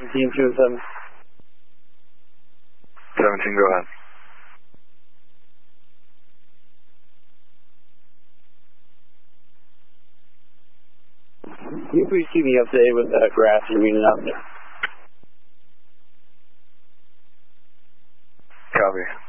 17, 17, go ahead. Can you please keep me updated with the graphs you're reading out there? Copy.